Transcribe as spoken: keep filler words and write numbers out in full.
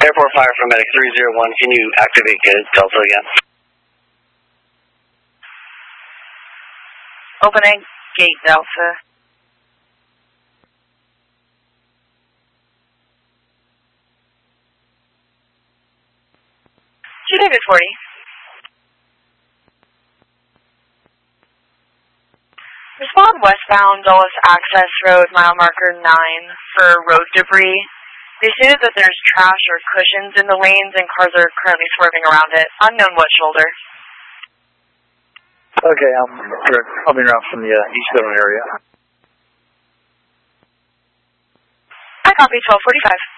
Airport Fire from Medic three zero one, can you activate Delta again? Opening gate Delta. two David forty. Respond westbound Dulles Access Road, mile marker nine, for road debris. They stated that there's trash or cushions in the lanes and cars are currently swerving around it. Unknown what shoulder. Okay, I'm coming around from the uh, East Middle area. I copy twelve forty-five.